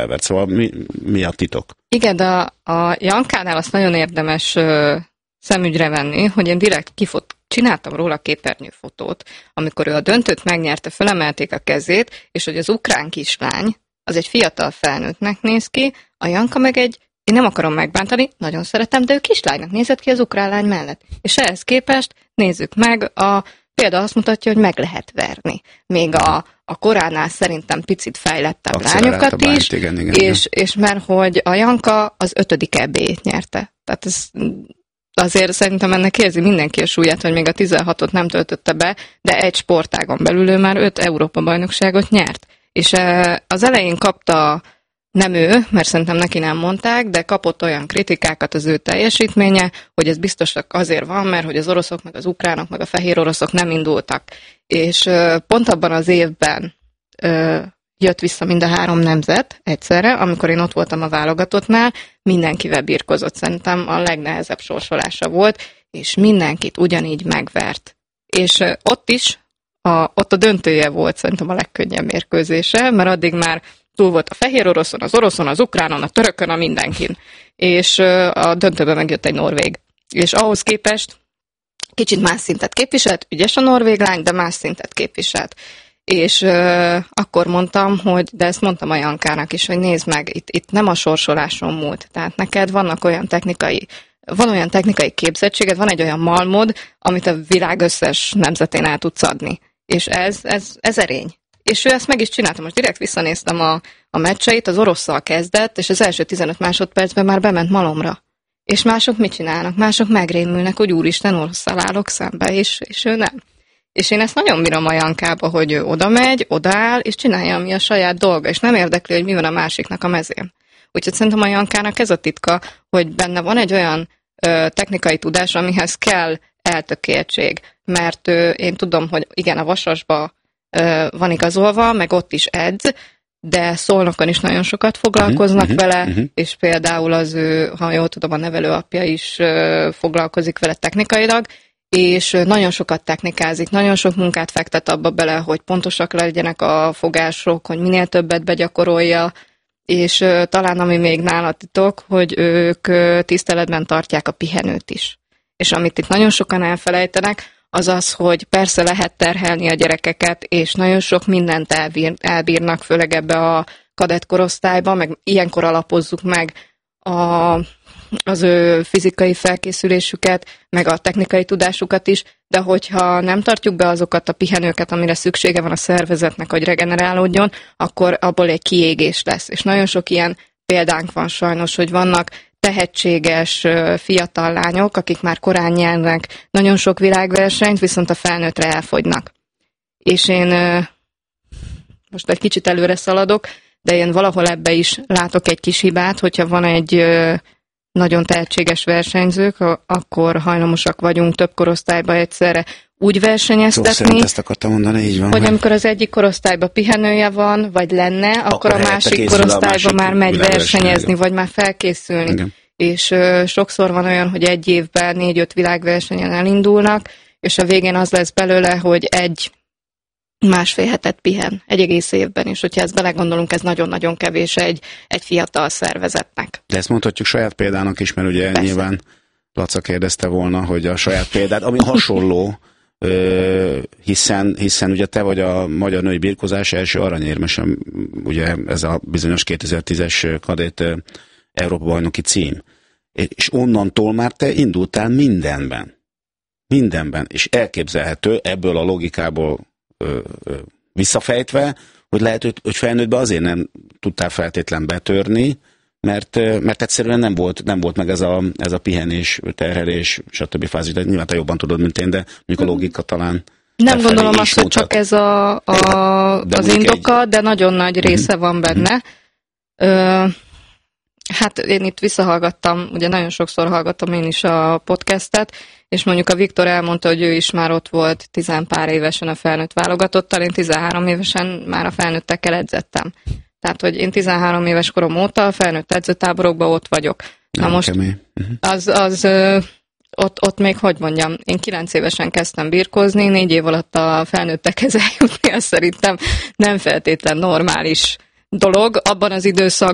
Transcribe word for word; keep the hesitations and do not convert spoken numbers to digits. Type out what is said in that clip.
felvert. Szóval mi, mi a titok? Igen, de a, a Jankánál azt nagyon érdemes ö, szemügyre venni, hogy én direkt kifot, csináltam róla képernyőfotót, amikor ő a döntőt megnyerte, felemelték a kezét, és hogy az ukrán kislány, az egy fiatal felnőttnek néz ki, a Janka meg egy, én nem akarom megbántani, nagyon szeretem, de ő kislánynak nézett ki az ukrán lány mellett. És ehhez képest nézzük meg, a példa azt mutatja, hogy meg lehet verni. Még a, a koránál szerintem picit fejlettebb lányokat bányt, is, igen, igen, és, igen. és mert hogy a Janka az ötödik é bé-t nyerte. Tehát ez azért szerintem ennek érzi mindenki a súlyát, hogy még a tizenhatot nem töltötte be, de egy sportágon belül ő már öt Európa-bajnokságot nyert. És az elején kapta, nem ő, mert szerintem neki nem mondták, de kapott olyan kritikákat az ő teljesítménye, hogy ez biztosak azért van, mert hogy az oroszok, meg az ukránok, meg a fehér oroszok nem indultak. És pont abban az évben jött vissza mind a három nemzet egyszerre, amikor én ott voltam a válogatottnál, mindenkivel birkozott, szerintem a legnehezebb sorsolása volt, és mindenkit ugyanígy megvert. És ott is, a, ott a döntője volt szerintem a legkönnyebb mérkőzése, mert addig már túl volt a fehér oroszon, az oroszon, az ukránon, a törökön, a mindenkin. És a döntőben megjött egy norvég. És ahhoz képest kicsit más szintet képviselt, ügyes a norvég lány, de más szintet képviselt. És uh, akkor mondtam, hogy, de ezt mondtam a Jankának is, hogy nézd meg, itt, itt nem a sorsoláson múlt. Tehát neked vannak olyan technikai, van olyan technikai képzettséged, van egy olyan malmod, amit a világ összes nemzetén el tudsz adni. És ez, ez, ez erény. És ő ezt meg is csinálta. Most direkt visszanéztem a, a meccseit, az orosszal kezdett, és az első tizenöt másodpercben már bement malomra. És mások mit csinálnak? Mások megrémülnek, hogy úristen, orosszal állok szembe, és, és ő nem. És én ezt nagyon bírom a Jankába, hogy ő oda megy, odaáll, és csinálja, ami a saját dolga, és nem érdekli, hogy mi van a másiknak a mezén. Úgyhogy szerintem a Jankának ez a titka, hogy benne van egy olyan ö, technikai tudás, amihez kell eltökéltség. Mert ö, én tudom, hogy igen, a Vasasba ö, van igazolva, meg ott is edz, de Szolnokon is nagyon sokat foglalkoznak uh-huh, vele, uh-huh. és például az ő, ha jól tudom, a nevelőapja is ö, foglalkozik vele technikailag, és nagyon sokat technikázik, nagyon sok munkát fektet abba bele, hogy pontosak legyenek a fogások, hogy minél többet begyakorolja, és uh, talán ami még nála titok, hogy ők uh, tiszteletben tartják a pihenőt is. És amit itt nagyon sokan elfelejtenek, az az, hogy persze lehet terhelni a gyerekeket, és nagyon sok mindent elbír, elbírnak, főleg ebbe a kadett korosztályba, meg ilyenkor alapozzuk meg a... az ő fizikai felkészülésüket, meg a technikai tudásukat is, de hogyha nem tartjuk be azokat a pihenőket, amire szüksége van a szervezetnek, hogy regenerálódjon, akkor abból egy kiégés lesz. És nagyon sok ilyen példánk van sajnos, hogy vannak tehetséges fiatal lányok, akik már korán nyernek nagyon sok világversenyt, viszont a felnőttre elfogynak. És én most egy kicsit előre szaladok, de én valahol ebbe is látok egy kis hibát, hogyha van egy nagyon tehetséges versenyzők, akkor hajlamosak vagyunk több korosztályba egyszerre úgy versenyeztetni, ezt akartam mondani, így van, hogy amikor az egyik korosztályban pihenője van, vagy lenne, akkor, akkor a másik korosztályban már megy versenyezni, vagy már felkészülni. Igen. És ö, sokszor van olyan, hogy egy évben négy-öt világversenyen elindulnak, és a végén az lesz belőle, hogy egy másfél hetet pihen, egy egész évben, és hogyha ezt belegondolunk, ez nagyon-nagyon kevés egy, egy fiatal szervezetnek. De ezt mondhatjuk saját példának is, mert ugye Persze. nyilván Laca kérdezte volna, hogy a saját példát, ami hasonló, hiszen, hiszen ugye te vagy a magyar női birkózás első aranyérmesen, ugye ez a bizonyos kétezer-tízes kadett Európa-bajnoki cím. És onnantól már te indultál mindenben. Mindenben. És elképzelhető ebből a logikából Ö, ö, visszafejtve, hogy lehet, hogy, hogy felnőttben azért nem tudtál feltétlen betörni, mert, mert egyszerűen nem volt, nem volt meg ez a, ez a pihenés, terhelés, stb. Fázis, de nyilván te jobban tudod, mint én, de mondjuk a logika talán nem gondolom azt, hogy csak ez a, a, az indoka, egy... de nagyon nagy része uh-huh. van benne. Uh-huh. Ö, hát én itt visszahallgattam, ugye nagyon sokszor hallgattam én is a podcastet, és mondjuk a Viktor elmondta, hogy ő is már ott volt tizenpár évesen a felnőtt válogatottal, én tizenhárom évesen már a felnőttekkel edzettem. Tehát, hogy én tizenhárom éves korom óta a felnőtt edzőtáborokban ott vagyok. Na most az, az ott, ott még, hogy mondjam, én kilenc évesen kezdtem birkózni, négy év alatt a felnőttekhez eljutni, az szerintem nem feltétlen normális dolog abban az időszakban,